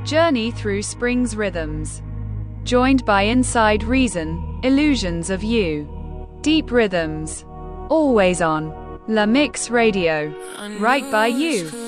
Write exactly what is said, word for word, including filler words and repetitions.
Journey through spring's rhythms. Joined by Inside Reason, Illusions of You. Deep rhythms. Always on. La Mix Radio. Right by you.